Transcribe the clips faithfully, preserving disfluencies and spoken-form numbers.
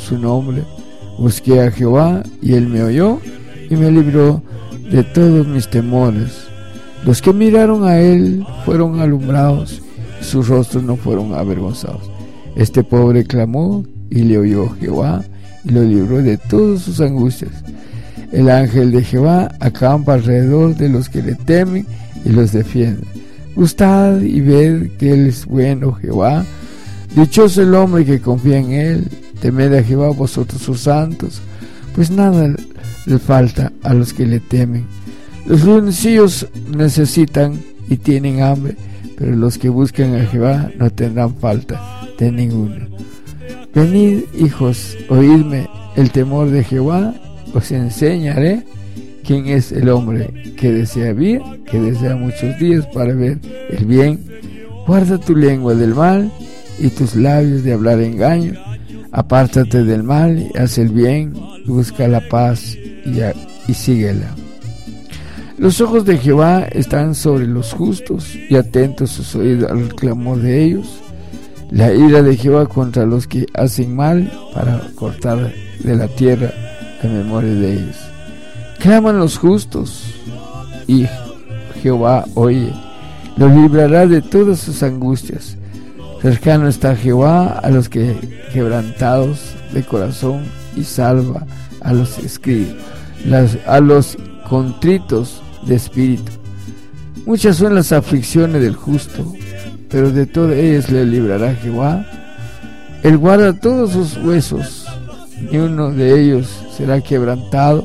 su nombre. Busqué a Jehová y él me oyó y me libró de todos mis temores. Los que miraron a él fueron alumbrados, y sus rostros no fueron avergonzados. Este pobre clamó y le oyó Jehová y lo libró de todas sus angustias. El ángel de Jehová acampa alrededor de los que le temen y los defiende. Gustad y ved que él es bueno, Jehová. Dichoso el hombre que confía en él. Temed a Jehová vosotros sus santos, pues nada le falta a los que le temen. Los sencillos necesitan y tienen hambre, pero los que buscan a Jehová no tendrán falta de ninguno. Venid, hijos, oídme el temor de Jehová, os enseñaré quién es el hombre que desea bien, que desea muchos días para ver el bien. Guarda tu lengua del mal y tus labios de hablar engaño. Apártate del mal y haz el bien, y busca la paz y, a, y síguela. Los ojos de Jehová están sobre los justos y atentos sus oídos al clamor de ellos. La ira de Jehová contra los que hacen mal, para cortar de la tierra la memoria de ellos. Claman los justos y Jehová oye, los librará de todas sus angustias. Cercano está Jehová a los que quebrantados de corazón y salva a los escribas, las, a los contritos de espíritu. Muchas son las aflicciones del justo, pero de todas ellas le librará Jehová. Él guarda todos sus huesos, ni uno de ellos será quebrantado.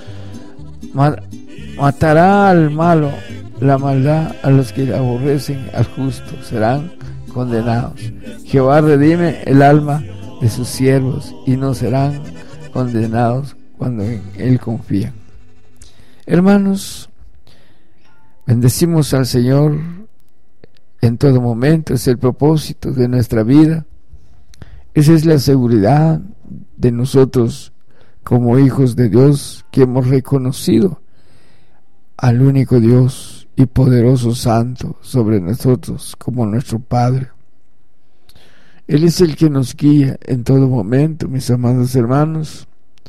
Matará al malo la maldad, a los que aborrecen al justo serán condenados. Jehová redime el alma de sus siervos y no serán condenados cuando en él confían. Hermanos, bendecimos al Señor en todo momento. Es el propósito de nuestra vida. Esa es la seguridad de nosotros como hijos de Dios, que hemos reconocido al único Dios y poderoso Santo sobre nosotros como nuestro Padre. Él es el que nos guía en todo momento, mis amados hermanos.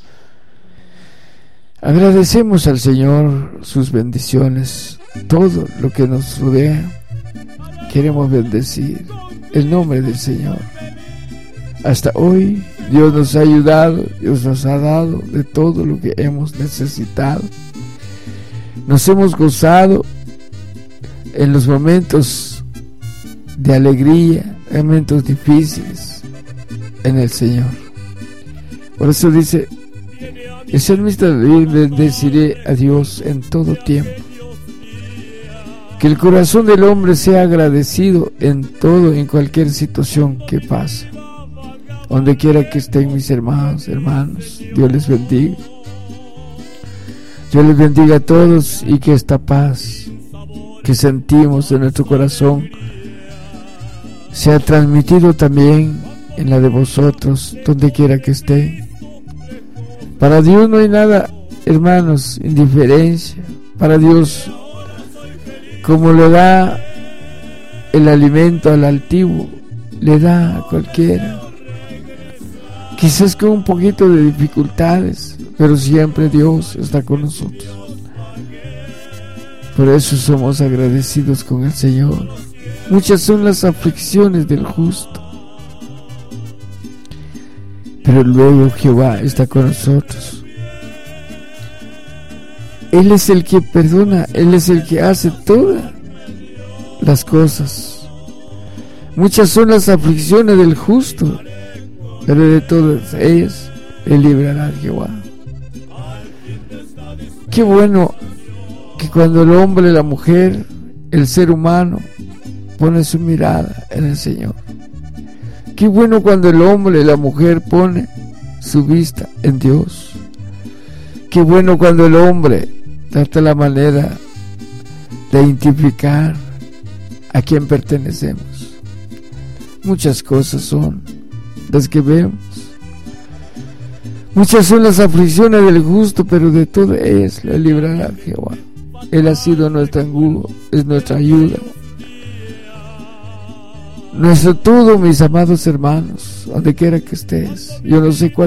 Agradecemos al Señor sus bendiciones, todo lo que nos rodea. Queremos bendecir el nombre del Señor. Hasta hoy Dios nos ha ayudado, Dios nos ha dado de todo lo que hemos necesitado. Nos hemos gozado en los momentos de alegría, en momentos difíciles en el Señor. Por eso dice el salmista: bendeciré a Dios en todo tiempo. Que el corazón del hombre sea agradecido en todo, en cualquier situación que pase. Donde quiera que estén mis hermanos, hermanos, Dios les bendiga. Dios les bendiga a todos, y que esta paz que sentimos en nuestro corazón sea transmitido también en la de vosotros, donde quiera que estén. Para Dios no hay nada, hermanos, indiferencia. Para Dios, como le da el alimento al altivo, le da a cualquiera. Quizás con un poquito de dificultades, pero siempre Dios está con nosotros. Por eso somos agradecidos con el Señor. Muchas son las aflicciones del justo, pero luego Jehová está con nosotros. Él es el que perdona, Él es el que hace todas las cosas. Muchas son las aflicciones del justo, pero de todas ellas Él librará a Jehová. Qué bueno que cuando el hombre, la mujer, el ser humano pone su mirada en el Señor. Qué bueno cuando el hombre, la mujer pone su vista en Dios. Qué bueno cuando el hombre trata la manera de identificar a quién pertenecemos. Muchas cosas son las que vemos. Muchas son las aflicciones del justo, pero de todas ellas le librará Jehová. Él ha sido nuestro escudo, es nuestra ayuda, nuestro todo, mis amados hermanos, donde quiera que estés. Yo no sé cuál